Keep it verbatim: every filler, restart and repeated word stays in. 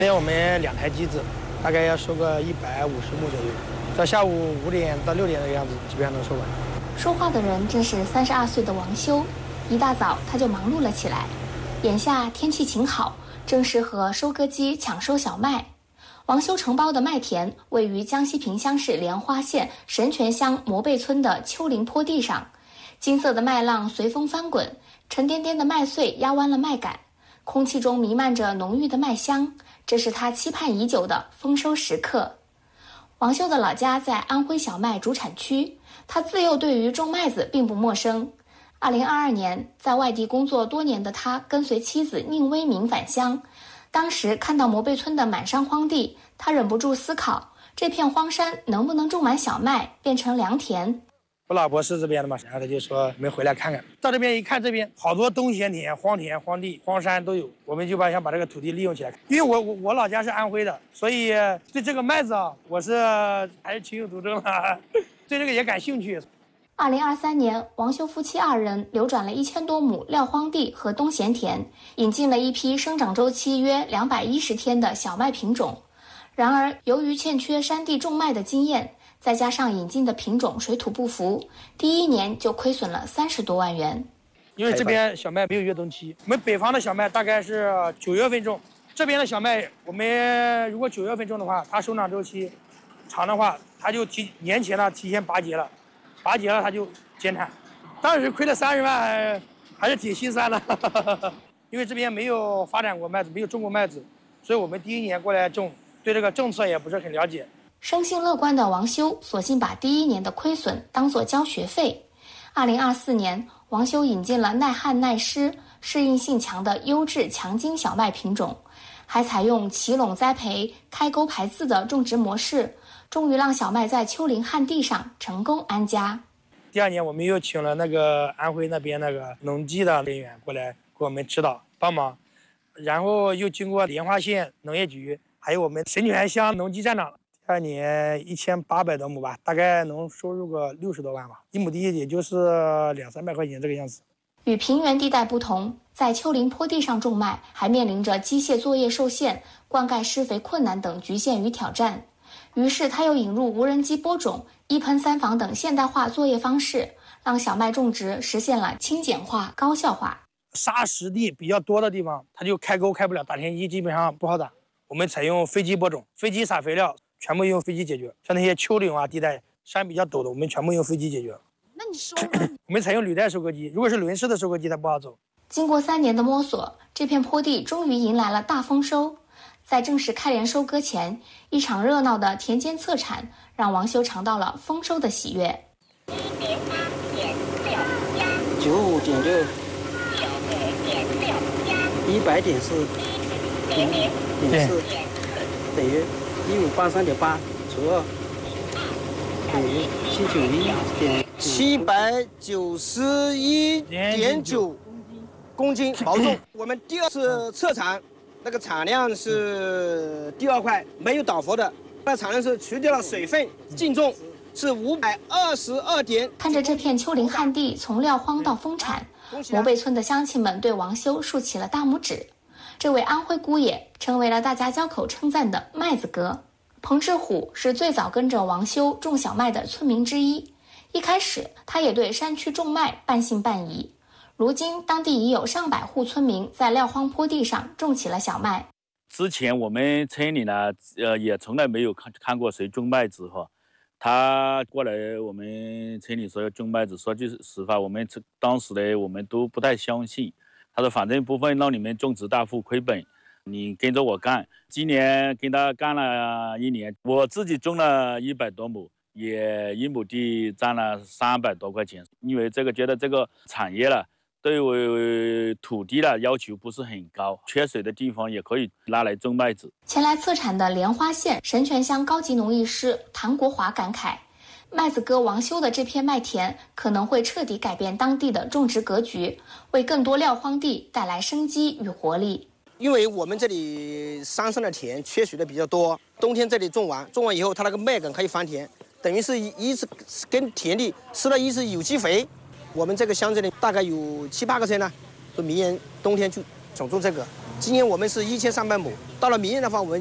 今天我们两台机子，大概要收个一百五十亩左右，到下午五点到六点的样子，基本上能收完。 说话的人正是三十二岁的王修，一大早他就忙碌了起来。眼下天气晴好，正适合收割机抢收小麦。王修承包的麦田位于江西萍乡市莲花县神泉乡磨背村的丘陵坡地上，金色的麦浪随风翻滚，沉甸甸的麦穗压弯了麦秆，空气中弥漫着浓郁的麦香，这是他期盼已久的丰收时刻。王修的老家在安徽小麦主产区，他自幼对于种麦子并不陌生。二零二二年，在外地工作多年的他跟随妻子宁威明返乡，当时看到磨背村的满山荒地，他忍不住思考，这片荒山能不能种满小麦，变成良田？ 我老婆是这边的嘛，然后他就说我们回来看看。到这边一看，这边好多冬闲田、荒田、荒地、荒山都有，我们就把想把这个土地利用起来。因为我我我老家是安徽的，所以对这个麦子啊，我是还是情有独钟的，对这个也感兴趣。 二零二三年，王修夫妻二人流转了一千多亩撂荒地和冬闲田，引进了一批生长周期约两百一十天的小麦品种。然而，由于欠缺山地种麦的经验，再加上引进的品种水土不服，第一年就亏损了三十多万元。 因为这边小麦没有越冬期，我们北方的小麦大概是九月份种，这边的小麦我们如果九月份种的话，它生长周期长的话，它就提年前了提前拔节了。拔节了他就减产，当时亏了三十万，还是挺心酸的。因为这边没有发展过麦子，没有种过麦子，所以我们第一年过来种，对这个政策也不是很了解。 生性乐观的王修索性把第一年的亏损当作交学费。二零二四年，王修引进了耐旱耐湿、适应性强的优质强筋小麦品种，还采用齐垄栽培、开沟排字的种植模式。终于让小麦在丘陵旱地上成功安家。 第二年，我们又请了那个安徽那边那个农技的人员过来给我们指导帮忙，然后又经过莲花县农业局，还有我们神泉乡农技站长，第二年一千八百多亩吧，大概能收入个六十多万吧，一亩地也就是两三百块钱这个样子。 与平原地带不同，在丘陵坡地上种麦，还面临着机械作业受限、灌溉施肥困难等局限与挑战。于是他又引入无人机播种、一喷三防等现代化作业方式，让小麦种植实现了轻简化、高效化。 沙石地比较多的地方，它就开沟开不了，打田机基本上不好打。我们采用飞机播种，飞机撒肥料，全部用飞机解决。像那些丘陵啊地带，山比较陡的，我们全部用飞机解决。 那你说我们采用履带收割机，如果是轮式的收割机，它不好走。 经过三年的摸索，这片坡地终于迎来了大丰收。在正式开镰收割前，一场热闹的田间测产让王修尝到了丰收的喜悦。 九五点六，一百点四，点四，等于一五八三点八除二，等于七九一点七百九十一点九公斤毛重。我们第二次测产。那个产量是第二块，没有倒伏的。那产量是除掉了水分，净重是五百二十二点。 看着这片丘陵旱地从撂荒到丰产，磨背村的乡亲们对王修竖起了大拇指。这位安徽姑爷成为了大家交口称赞的麦子哥。彭志虎是最早跟着王修种小麦的村民之一，一开始他也对山区种麦半信半疑。如今，当地已有上百户村民在撂荒坡地上种起了小麦。 之前我们村里呢，呃，也从来没有看看过谁种麦子哈。他过来我们村里说要种麦子，说句实话，我们当时呢，我们都不太相信。他说反正不会让你们种植大户亏本，你跟着我干。今年跟他干了一年，我自己种了一百多亩。也一亩地占了三百多块钱，因为这个觉得这个产业了。对于土地的要求不是很高，缺水的地方也可以拿来种麦子。 前来测产的莲花县神泉乡高级农艺师谭国华感慨，麦子哥王修的这片麦田可能会彻底改变当地的种植格局，为更多撂荒地带来生机与活力。 因为我们这里山上的田缺水的比较多，冬天这里种完，种完以后它那个麦秆可以翻田，等于是一是跟田里施了一是有机肥。我们这个乡子里大概有七八个村呢，就明年冬天就种种这个。 今年我们是一千三百亩，到了明年的话，我们